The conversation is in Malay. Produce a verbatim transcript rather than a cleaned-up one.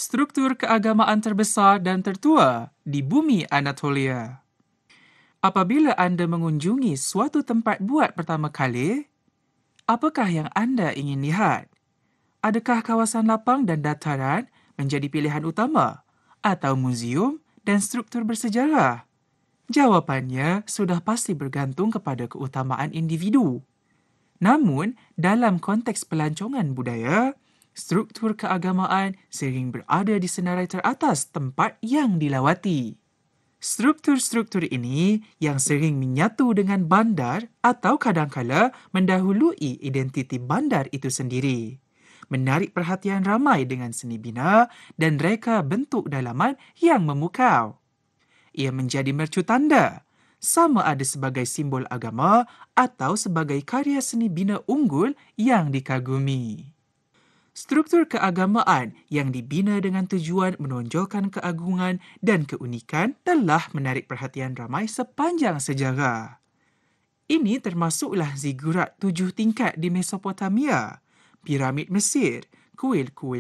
struktur keagamaan terbesar dan tertua di bumi Anatolia. Apabila anda mengunjungi suatu tempat buat pertama kali, apakah yang anda ingin lihat? Adakah kawasan lapang dan dataran menjadi pilihan utama atau muzium dan struktur bersejarah? Jawapannya sudah pasti bergantung kepada keutamaan individu. Namun, dalam konteks pelancongan budaya, struktur keagamaan sering berada di senarai teratas tempat yang dilawati. Struktur-struktur ini yang sering menyatu dengan bandar atau kadangkala mendahului identiti bandar itu sendiri. Menarik perhatian ramai dengan seni bina dan reka bentuk dalaman yang memukau. Ia menjadi mercu tanda, sama ada sebagai simbol agama atau sebagai karya seni bina unggul yang dikagumi. Struktur keagamaan yang dibina dengan tujuan menonjolkan keagungan dan keunikan telah menarik perhatian ramai sepanjang sejarah. Ini termasuklah zigurat tujuh tingkat di Mesopotamia, piramid Mesir, kuil-kuil